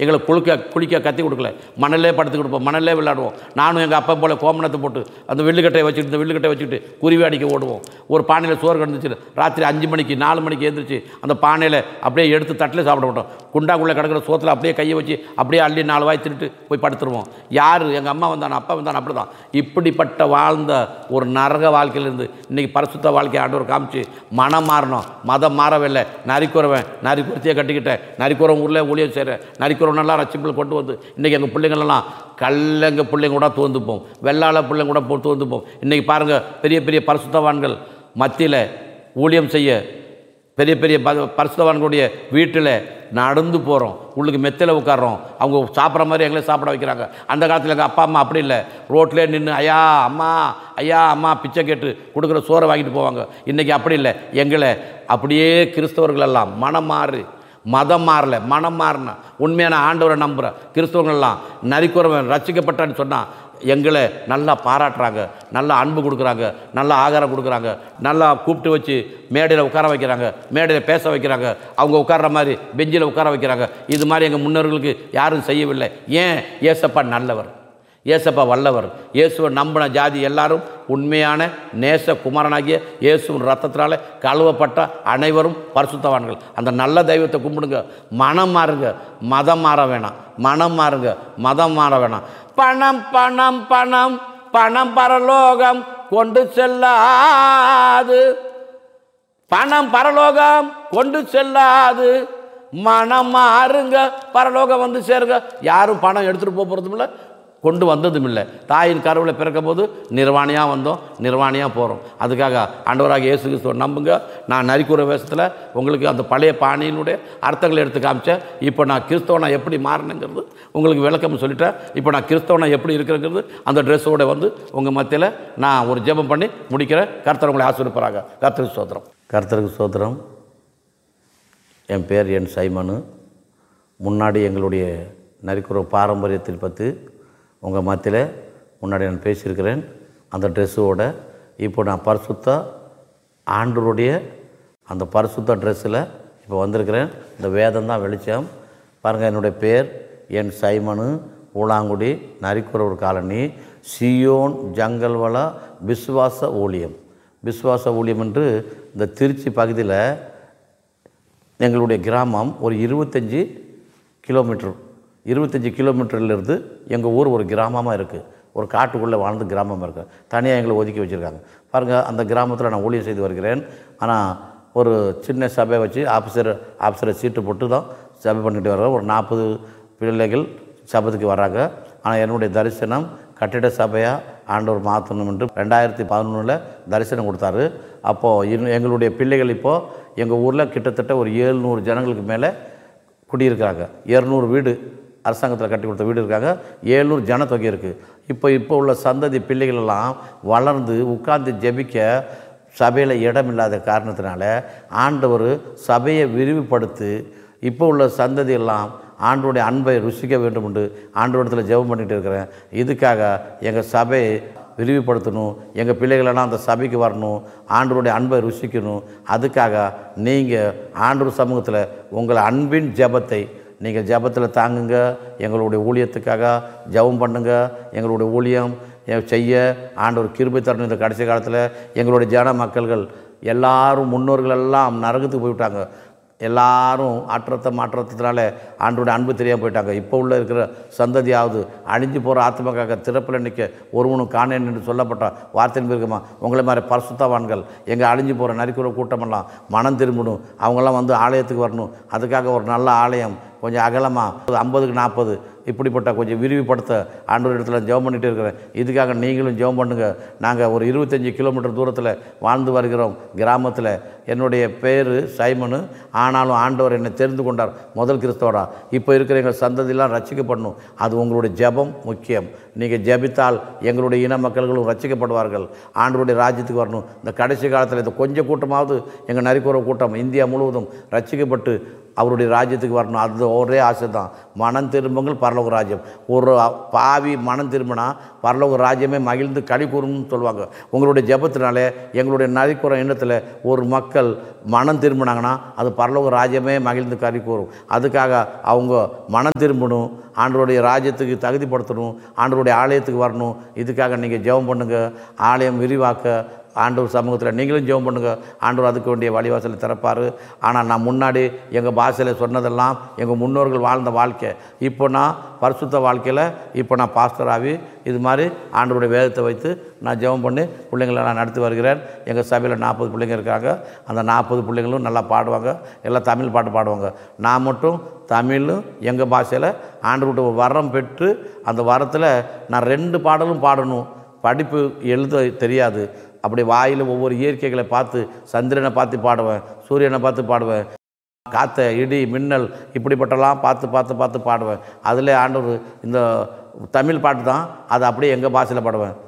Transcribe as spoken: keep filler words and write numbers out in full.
எங்களை குளிக்க குளிக்க கத்தி கொடுக்கல. மணலே படுத்து கொடுப்போம், மணலே விளையாடுவோம். நானும் எங்கள் அப்பா போல் கோமணத்தை போட்டு அந்த வெள்ளுக்கட்டையை வச்சுக்கிட்டு இந்த வெள்ளுக்கட்டையை வச்சுக்கிட்டு குருவி அடிக்க ஓடுவோம். ஒரு பானையில் சோறு கிடந்துச்சு, ராத்திரி அஞ்சு மணிக்கு நாலு மணிக்கு எழுந்திரிச்சு அந்த பானையில் அப்படியே எடுத்து தட்டில் சாப்பிட மாட்டோம். குண்டாக்குள்ளே கிடக்கிற சோத்தில் அப்படியே கையை வச்சு அப்படியே அள்ளி நாலு வாய் தின்னுட்டு போய் படுத்துருவோம். யார் எங்கள் அம்மா வந்தானே அப்பா வந்தானே அப்படி தான். இப்படிப்பட்ட வாழ்ந்த ஒரு நரக வாழ்க்கையிலேருந்து இன்றைக்கி பரிசுத்த வாழ்க்கை ஆண்டவர் காமிச்சு மனம் மாறணும். மதம் மாறவில்லை. நரிக்குறவன் நரிக்குறத்தையே கட்டிக்கிட்டேன், நரிக்குறவன் ஊரில் ஊழியம் செய்கிறேன், நரிக்குறவனெல்லாம் ரசிப்பில் கொண்டு வந்து இன்றைக்கி எங்கள் பிள்ளைங்களெல்லாம் கல்லங்க பிள்ளைங்க கூட தோந்துப்போம், வெள்ளாள பிள்ளைங்க கூட போட்டு தோந்துப்போம். இன்றைக்கி பாருங்கள், பெரிய பெரிய பரிசுத்தவான்கள் மத்தியில் ஊழியம் செய்ய பெரிய பெரிய ப பரிசுத்தவான்களுடைய வீட்டில் நடந்து போகிறோம், உள்ளுக்கு மெத்தையில் உட்காரோம், அவங்க சாப்பிட்ற மாதிரி எங்களே சாப்பிட வைக்கிறாங்க. அந்த காலத்தில் எங்கள் அப்பா அம்மா அப்படி இல்லை, ரோட்லேயே நின்று ஐயா அம்மா ஐயா அம்மா பிச்சை கேட்டு கொடுக்குற சோறை வாங்கிட்டு போவாங்க. இன்றைக்கி அப்படி இல்லை. எங்களை அப்படியே கிறிஸ்தவர்களெல்லாம் மனம் மாறு, மதம் மாறல, மனம் மாறினா உண்மையான ஆண்டவரை நம்புகிற கிறிஸ்தவர்கள்லாம் நரிக்குறவன் ரசிக்கப்பட்டான்னு சொன்னால் எங்களை நல்லா பாராட்டுறாங்க, நல்லா அன்பு கொடுக்குறாங்க, நல்லா ஆகாரம் கொடுக்குறாங்க, நல்லா கூப்பிட்டு வச்சு மேடையில் உட்கார வைக்கிறாங்க, மேடையில் பேச வைக்கிறாங்க, அவங்க உட்கார்ற மாதிரி பெஞ்சில் உட்கார வைக்கிறாங்க. இது மாதிரி எங்கள் முன்னோர்களுக்கு யாரும் செய்யவில்லை. ஏன்? ஏசப்பா நல்லவர், ஏசப்பா வல்லவர். இயேசுவை நம்பின ஜாதி எல்லாரும் உண்மையான நேச குமாரனாகிய இயேசுவின் ரத்தத்தினால கழுவப்பட்ட அனைவரும் பரிசுத்தவான்கள். அந்த நல்ல தெய்வத்தை கும்பிடுங்க. மனம் மாறுங்க, மதம் மாற வேணாம். மனம் மாறுங்க, மதம் மாற வேணாம். பணம் பணம் பணம் பணம் பரலோகம் கொண்டு செல்லாது, பணம் பரலோகம் கொண்டு செல்லாது. மனம் மாறுங்க, பரலோகம் வந்து சேருங்க. யாரும் பணம் எடுத்துகிட்டு போக போகிறதும் இல்லை, கொண்டு வந்ததும் இல்லை. தாயின் கருவில் பிறக்கும் போது நிர்வாணியாக வந்தோம், நிர்வாணியாக போகிறோம். அதுக்காக ஆண்டவராக இயேசு கிறிஸ்துவை நம்புங்க. நான் நரிக்குற வேஷத்தில் உங்களுக்கு அந்த பழைய பாணியினுடைய அர்த்தங்களை எடுத்து காமிச்சேன். இப்போ நான் கிறிஸ்தவனை எப்படி மாறினேங்கிறது உங்களுக்கு விளக்கம் சொல்லிட்டேன். இப்போ நான் கிறிஸ்தவனை எப்படி இருக்கிறேங்கிறது அந்த ட்ரெஸ்ஸோடு வந்து உங்கள் மத்தியில் நான் ஒரு ஜெபம் பண்ணி முடிக்கிறேன். கர்த்தர் உங்களை ஆசீர்வதிப்பாராக. கர்த்தருக்கு ஸ்தோத்திரம். கர்த்தருக்கு ஸ்தோத்திரம். என் பேர் என் சைமனு. முன்னாடி எங்களுடைய நரிக்குற பாரம்பரியத்தை பற்றி உங்கள் மத்தியில் முன்னாடி நான் பேசியிருக்கிறேன். அந்த ட்ரெஸ்ஸோட இப்போ நான் பரிசுத்த ஆண்டவருடைய அந்த பரிசுத்த ட்ரெஸ்ஸில் இப்போ வந்திருக்கிறேன். இந்த வேதம் தான் வெளிச்சம். பாருங்கள், என்னுடைய பேர் என் சைமனு, ஊலாங்குடி, நரிக்குறவர் காலனி, சியோன் ஜங்கல்வளா விசுவாச ஊழியம். விசுவாச ஊழியம் என்று இந்த திருச்சி பகுதியில் எங்களுடைய கிராமம் ஒரு இருபத்தஞ்சி கிலோமீட்டர் இருபத்தஞ்சி கிலோமீட்டர்லேருந்து எங்கள் ஊர் ஒரு கிராமமாக இருக்குது. ஒரு காட்டுக்குள்ளே வாழ்ந்து கிராமமாக இருக்குது. தனியாக எங்களை ஒதுக்கி வச்சுருக்காங்க. பாருங்கள், அந்த கிராமத்தில் நான் ஊழியம் செய்து வருகிறேன். ஆனால் ஒரு சின்ன சபை வச்சு ஆஃபீஸர் ஆஃபீஸரை சீட்டு போட்டு தான் சபை பண்ணிட்டு வர்றோம். ஒரு நாற்பது பிள்ளைகள் சபத்துக்கு வர்றாங்க. ஆனால் என்னுடைய தரிசனம் கட்டிட சபையாக ஆண்டவர் மாற்றணும் என்று ரெண்டாயிரத்தி பதினொன்றில் தரிசனம் கொடுத்தாரு. அப்போது இன்னும் எங்களுடைய பிள்ளைகள் இப்போது எங்கள் ஊரில் கிட்டத்தட்ட ஒரு ஏழ்நூறு ஜனங்களுக்கு மேலே குடியிருக்கிறாங்க. இரநூறு வீடு அரசாங்கத்தில் கட்டி கொடுத்த வீடு இருக்காங்க. ஏழ்நூறு ஜனத்தொகை இருக்குது. இப்போ இப்போ உள்ள சந்ததி பிள்ளைகளெல்லாம் வளர்ந்து உட்கார்ந்து ஜெபிக்க சபையில் இடம் இல்லாத காரணத்தினால ஆண்டவர் சபையை விரிவுபடுத்தி இப்போ உள்ள சந்ததியெல்லாம் ஆண்டவருடைய அன்பை ருசிக்க வேண்டும் என்று ஆண்டவரிடத்தில் ஜெபம் பண்ணிகிட்டு இருக்கிறேன். இதுக்காக எங்கள் சபையை விரிவுபடுத்தணும், எங்கள் பிள்ளைகளெல்லாம் அந்த சபைக்கு வரணும், ஆண்டவருடைய அன்பை ருசிக்கணும். அதுக்காக நீங்கள் ஆண்டவர் சமூகத்தில் உங்கள் அன்பின் ஜெபத்தை நீங்கள் ஜெபத்தில் தாங்குங்க. எங்களுடைய ஊழியத்துக்காக ஜெபம் பண்ணுங்க. எங்களுடைய ஊழியம் செய்ய ஆண்டவர் கிருபை தரணும். இந்த கடைசி காலத்தில் எங்களுடைய ஜன மக்கள்கள் எல்லாரும் முன்னோர்கள் எல்லாம் நரகத்துக்கு போய்விட்டாங்க. எல்லாரும் ஆற்றத்தை மாற்றத்தினால ஆண்டோடைய அன்பு தெரியாமல் போயிட்டாங்க. இப்போ உள்ள இருக்கிற சந்ததியாவது அழிஞ்சு போகிற ஆத்மாக்காக திறப்பில் நிற்க ஒருவனும் காணேன் என்று சொல்லப்பட்ட வார்த்தையின் இருக்குமா. உங்களை மாதிரி பரிசுத்தவான்கள் எங்கள் அழிஞ்சு போகிற நரிக்குற கூட்டமெல்லாம் மனம் திரும்பணும். அவங்கெல்லாம் வந்து ஆலயத்துக்கு வரணும். அதுக்காக ஒரு நல்ல ஆலயம் கொஞ்சம் அகலமாக ஐம்பதுக்கு நாற்பது இப்படிப்பட்ட கொஞ்சம் விரிவுபடுத்த ஆண்டவர் இடத்துல ஜெபம் பண்ணிகிட்டு இருக்கிறேன். இதுக்காக நீங்களும் ஜெபம் பண்ணுங்கள். நாங்கள் ஒரு இருபத்தஞ்சி கிலோமீட்டர் தூரத்தில் வாழ்ந்து வருகிறோம் கிராமத்தில். என்னுடைய பேர் சைமனு. ஆனாலும் ஆண்டவர் என்னை தெரிந்து கொண்டார் முதல் கிறிஸ்தவரா. இப்போ இருக்கிற எங்கள் சந்ததியெல்லாம் ரட்சிக்கப்படணும். அது உங்களுடைய ஜெபம் முக்கியம். நீங்கள் ஜெபித்தால் எங்களுடைய இன மக்கள்களும் ரட்சிக்கப்படுவார்கள், ஆண்டவருடைய ராஜ்யத்துக்கு வரணும். இந்த கடைசி காலத்தில் இந்த கொஞ்சம் கூட்டமாவது எங்கள் நரிக்குற கூட்டம் இந்தியா முழுவதும் ரட்சிக்கப்பட்டு அவருடைய ராஜ்யத்துக்கு வரணும். அது ஒரே ஆசை தான். மனம் திரும்புங்கள் பரலோக ராஜ்யம். ஒரு பாவி மனம் திரும்பினா பரலோக ராஜ்யமே மகிழ்ந்து களி கூறும்னு சொல்லுவாங்க. உங்களுடைய ஜெபத்தினாலே எங்களுடைய நதிக்குற எண்ணத்தில் ஒரு மக்கள் மனம் திரும்பினாங்கன்னா அது பரலோக ராஜ்யமே மகிழ்ந்து களி கூறும். அதுக்காக அவங்க மனம் திரும்பணும், ஆண்டவருடைய ராஜ்யத்துக்கு தகுதிப்படுத்தணும், ஆண்டவருடைய ஆலயத்துக்கு வரணும். இதுக்காக நீங்கள் ஜெபம் பண்ணுங்கள். ஆலயம் விரிவாக்க ஆண்டவர் சமூகத்தில் நீங்களும் ஜெபம் பண்ணுங்கள். ஆண்டவர் அதுக்கு வேண்டிய வழிவாசலை திறப்பார். ஆனால் நான் முன்னாடி எங்கள் பாஷையில் சொன்னதெல்லாம் எங்கள் முன்னோர்கள் வாழ்ந்த வாழ்க்கை. இப்போ நான் பரிசுத்த வாழ்க்கையில் இப்போ நான் பாஸ்டர் ஆகி இது மாதிரி ஆண்டவருடைய வேதத்தை வைத்து நான் ஜெபம் பண்ணி பிள்ளைங்களை நான் நடத்தி வருகிறேன். எங்கள் சபையில் நாற்பது பிள்ளைங்க இருக்காங்க. அந்த நாற்பது பிள்ளைங்களும் நல்லா பாடுவாங்க, எல்லாம் தமிழ் பாட்டு பாடுவாங்க. நான் மட்டும் தமிழும் எங்கள் பாஷையில் ஆண்டவர்கிட்ட ஒரு வரம் பெற்று அந்த வரத்தில் நான் ரெண்டு பாடலும் பாடணும். படிப்பு எழுத தெரியாது. அப்படி வாயில் ஒவ்வொரு இயற்கைகளை பார்த்து, சந்திரனை பார்த்து பாடுவேன், சூரியனை பார்த்து பாடுவேன், காற்றை இடி மின்னல் இப்படிப்பட்டலாம் பார்த்து பார்த்து பார்த்து பாடுவேன். அதில் ஆண்டவர் இந்த தமிழ் பாட்டு தான், அதை அப்படியே எங்கள் பாஷையில் பாடுவேன்.